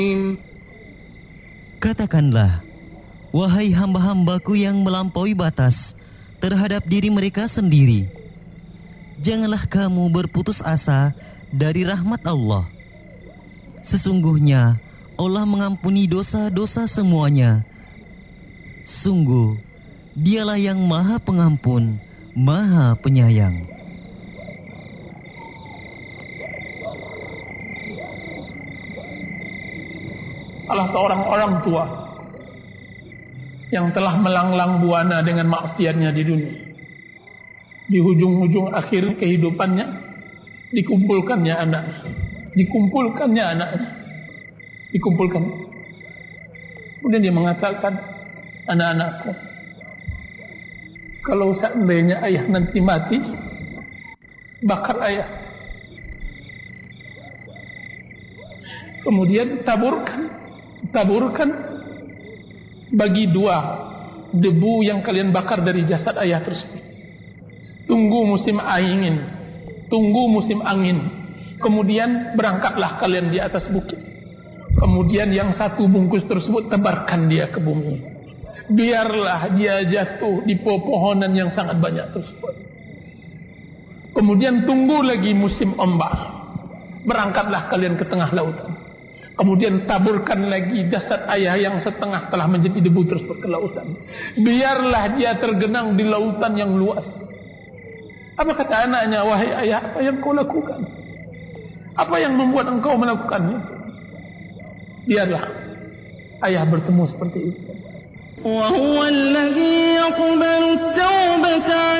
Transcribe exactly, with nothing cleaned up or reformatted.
Katakanlah, wahai hamba-hambaku yang melampaui batas terhadap diri mereka sendiri, janganlah kamu berputus asa dari rahmat Allah. Sesungguhnya Allah mengampuni dosa-dosa semuanya. Sungguh, Dialah yang Maha Pengampun, Maha Penyayang. Salah seorang orang tua yang telah melanglang buana dengan maksiatnya di dunia, di hujung-hujung akhir kehidupannya dikumpulkannya anaknya, dikumpulkannya anaknya, dikumpulkan. Kemudian dia mengatakan, anak-anakku, kalau seandainya ayah nanti mati, bakar ayah. Kemudian taburkan, taburkan bagi dua debu yang kalian bakar dari jasad ayah tersebut. Tunggu musim angin, tunggu musim angin. Kemudian berangkatlah kalian di atas bukit. Kemudian yang satu bungkus tersebut tebarkan dia ke bumi. Biarlah dia jatuh di pepohonan yang sangat banyak tersebut. Kemudian tunggu lagi musim ombak. Berangkatlah kalian ke tengah lautan. Kemudian taburkan lagi jasad ayah yang setengah telah menjadi debu tersebut ke lautan. Biarlah dia tergenang di lautan yang luas. Apa kata anaknya, wahai ayah, apa yang kau lakukan? Apa yang membuat engkau melakukan itu? Biarlah ayah bertemu seperti itu.